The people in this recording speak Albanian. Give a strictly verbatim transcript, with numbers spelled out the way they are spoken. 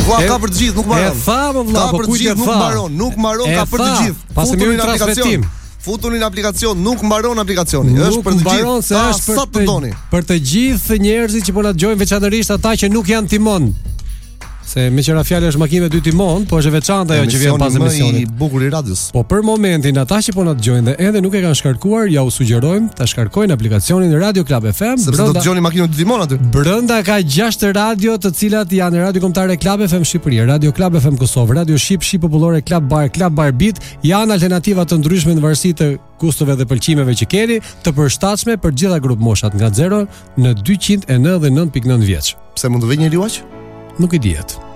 Ku ka për të gjithë, nuk mbaron. E tha më vëlla, po kujt e tha? Nuk mbaron, nuk mbaron, ka për të gjithë. Futuni në aplikacion. Futuni në aplikacion, nuk mbaron aplikacioni. Është për të gjithë. Mbaron se është për të, për të gjithë njerëzit që po na dëgjojnë, veçanërisht ata që nuk janë timon. Se me qëra fjallë është makinë me dy timon, po është e veçanta ajo që vjen pas emisionit. I bukur i radios. Po për momentin ata që po na dëgjojnë dhe edhe nuk e kanë shkarkuar, ja u sugjerojmë ta shkarkojnë aplikacionin Radio Club F M. Sepse do të dëgjoni makinën dy timon aty. Brenda ka gjashtë radio, të cilat janë radio kombëtare Club F M Shqipëri, Radio Club F M Kosovë, Radio Shqip, Shqip Popullore, Club Bar, Club Bar Beat, janë alternativa të ndryshme në varësi të gustove dhe pëlqimeve që keni, të përshtatshme për gjitha grup moshat nga zero në dyqind e nëntëdhjetë pikë nëntë vjeç. Pse mund të vë një liuaq? Nuk i dihet.